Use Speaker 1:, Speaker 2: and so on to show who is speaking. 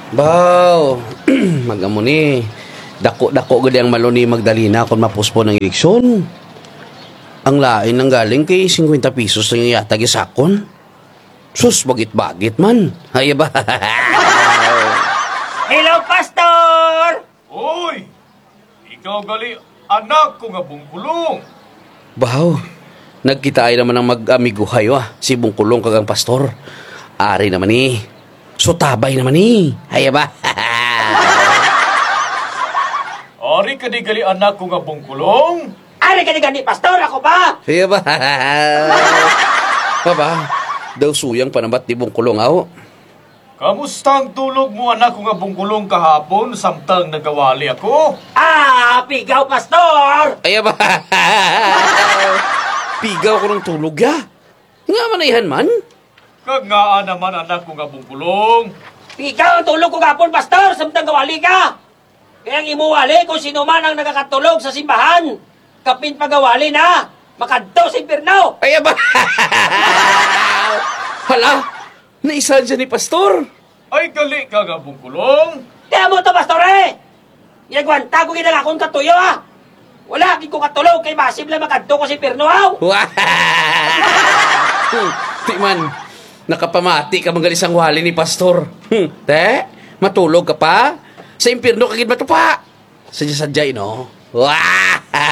Speaker 1: Baw, magamo ni. Dako-dako gud ang malo ni Magdalena kung mapuspo ng eleksyon. Ang lain nang galing kay 50 pesos lang yung yata gisakon. Sus, bagit-bagit man. Hay ba?
Speaker 2: Hello, Pastor!
Speaker 3: Uy! Ikaw gali, anak ko nga bungkulong.
Speaker 1: Baw, nagkita ay naman ang mag-amiguhay si Bungkulong kagang pastor. Ari naman ni. So tabay naman ni. Hay ba?
Speaker 3: Ari ka di gali anak ko nga bungkulong.
Speaker 2: Ari ka ni Pastor, ako ba?
Speaker 1: Hay ba? Baba, daw suyang panabat ni Bungkulong aw.
Speaker 3: Kamusta ang tulog mo anak ko nga bungkulong kahapon samtang nagawali ako?
Speaker 2: Pigaw, Pastor!
Speaker 1: Ay ba? Pigaw ko ng tulog ya. Nga manayahan man.
Speaker 3: Kagnaan naman anak ko nga bungkulong.
Speaker 2: Pigaw ang tulog ko kapon, Pastor, samtang gawali ka! Kaya ang imuwali kung sino man ang nakakatulog sa simbahan. Kapin pagawali na, makadto sa impirno!
Speaker 1: Ay ba? Hala, naisan siya ni pastor.
Speaker 3: Ay gali ka nga bungkulong.
Speaker 2: Kaya mo to, Pastor eh! Yagwanta ko ginagakon katuyo Wala, di ko katulog kay masib lang makadto ko sa impirno
Speaker 1: Di man, nakapamati ka mga isang wali ni pastor. Te, matulog ka pa? Sa impirno kagid matupa. Sadya-sadyay, no?